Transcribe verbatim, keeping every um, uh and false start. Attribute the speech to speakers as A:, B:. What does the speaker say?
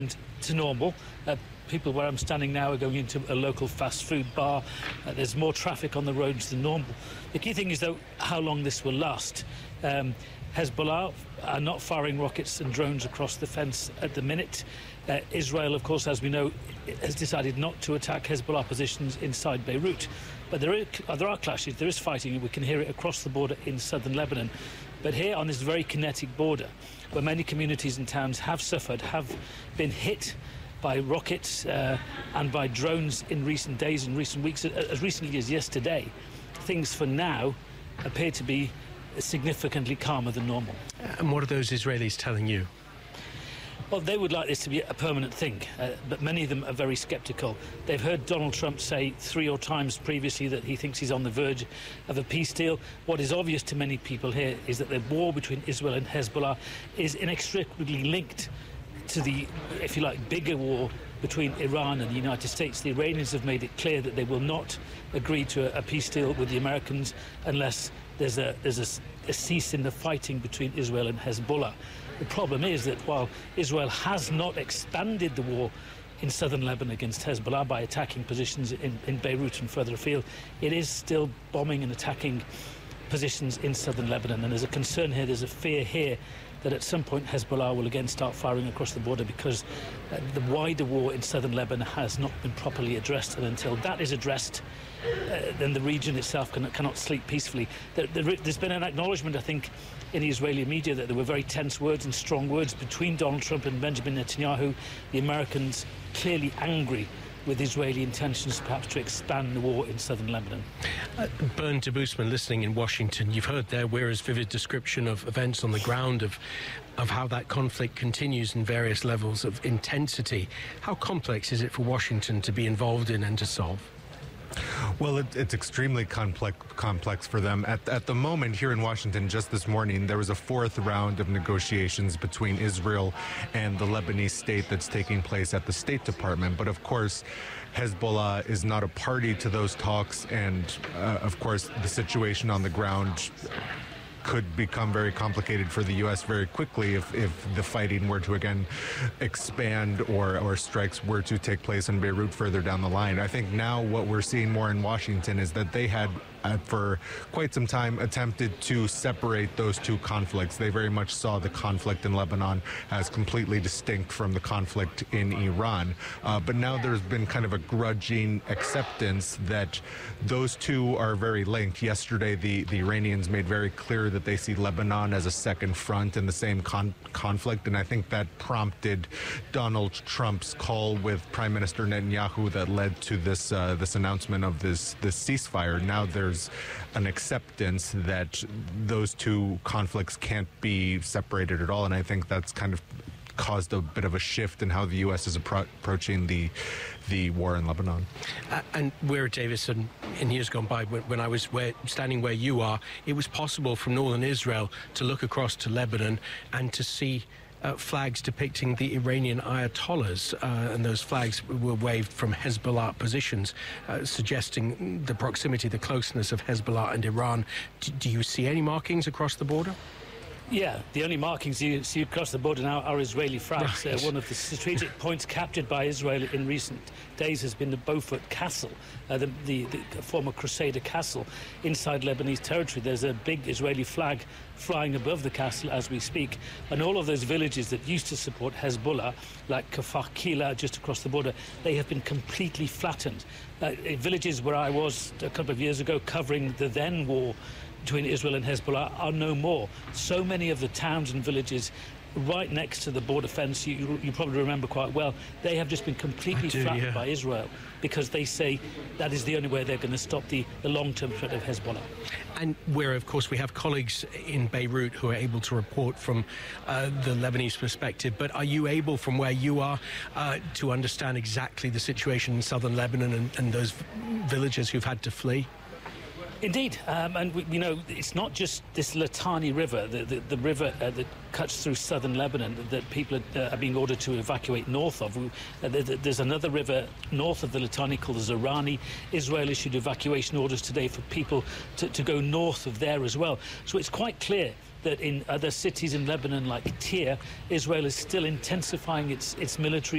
A: to normal. Uh, people where I'm standing now are going into a local fast food bar. Uh, there's more traffic on the roads than normal. The key thing is, though, how long this will last. Um, Hezbollah are not firing rockets and drones across the fence at the minute. Uh, Israel, of course, as we know, has decided not to attack Hezbollah positions inside Beirut. But there, is, there are clashes, there is fighting. We can hear it across the border in southern Lebanon. But here on this very kinetic border, where many communities and towns have suffered, have been hit by rockets uh, and by drones in recent days and recent weeks, as recently as yesterday, things for now appear to be significantly calmer than normal.
B: And what are those Israelis telling you?
A: Well, they would like this to be a permanent thing, uh, but many of them are very sceptical. They've heard Donald Trump say three or times previously that he thinks he's on the verge of a peace deal. What is obvious to many people here is that the war between Israel and Hezbollah is inextricably linked to the, if you like, bigger war between Iran and the United States. The Iranians have made it clear that they will not agree to a, a peace deal with the Americans unless there's a, there's a, a cease in the fighting between Israel and Hezbollah. The problem is that while Israel has not expanded the war in southern Lebanon against Hezbollah by attacking positions in, in Beirut and further afield, it is still bombing and attacking positions in southern Lebanon. And there's a concern here, there's a fear here that at some point Hezbollah will again start firing across the border because uh, the wider war in southern Lebanon has not been properly addressed. And until that is addressed, uh, then the region itself can, cannot sleep peacefully. There, there, there's been an acknowledgement, I think, in the Israeli media that there were very tense words and strong words between Donald Trump and Benjamin Netanyahu. The Americans clearly angry with Israeli intentions perhaps to expand the war in southern Lebanon.
B: Uh, Bernd Debusmann, listening in Washington, you've heard there Weira's vivid description of events on the ground, of, of how that conflict continues in various levels of intensity. How complex is it for Washington to be involved in and to solve?
C: Well, it, it's extremely complex, complex for them. At, at the moment, here in Washington, just this morning, there was a fourth round of negotiations between Israel and the Lebanese state that's taking place at the State Department. But of course, Hezbollah is not a party to those talks, and uh, of course, the situation on the ground could become very complicated for the U S very quickly if, if the fighting were to again expand or, or strikes were to take place in Beirut further down the line. I think now what we're seeing more in Washington is that they had uh, for quite some time attempted to separate those two conflicts. They very much saw the conflict in Lebanon as completely distinct from the conflict in Iran. Uh, but now there's been kind of a grudging acceptance that those two are very linked. Yesterday, the, the Iranians made very clear that they see Lebanon as a second front in the same con conflict, and I think that prompted Donald Trump's call with Prime Minister Netanyahu that led to this uh, this announcement of this this ceasefire. Now there's an acceptance that those two conflicts can't be separated at all, and I think that's kind of caused a bit of a shift in how the U S is appro approaching the the war in Lebanon.
B: Uh, and Weira Davison, in years gone by, when, when I was where, standing where you are, it was possible from northern Israel to look across to Lebanon and to see uh, flags depicting the Iranian Ayatollahs, uh, and those flags were waved from Hezbollah positions, uh, suggesting the proximity, the closeness of Hezbollah and Iran. D do you see any markings across the border?
A: Yeah, the only markings you see across the border now are Israeli flags. Right. Uh, one of the strategic points captured by Israel in recent days has been the Beaufort Castle, uh, the, the, the former Crusader castle inside Lebanese territory. There's a big Israeli flag flying above the castle as we speak, and all of those villages that used to support Hezbollah, like Kafar Kila just across the border, they have been completely flattened. Uh, villages where I was a couple of years ago covering the then war between Israel and Hezbollah are no more. So many of the towns and villages right next to the border fence, you, you probably remember quite well, they have just been completely
B: do,
A: flattened
B: yeah.
A: by Israel because they say that is the only way they're going to stop the, the long-term threat of Hezbollah.
B: And where, of course, we have colleagues in Beirut who are able to report from uh, the Lebanese perspective, but are you able, from where you are, uh, to understand exactly the situation in southern Lebanon and, and those villagers who've had to flee?
A: Indeed, um, and we, you know, it's not just this Litani River, the, the, the river uh, that cuts through southern Lebanon that people are, uh, are being ordered to evacuate north of. Uh, there's another river north of the Litani called the Zarani. Israel issued evacuation orders today for people to, to go north of there as well. So it's quite clear that in other cities in Lebanon like Tyre, Israel is still intensifying its, its military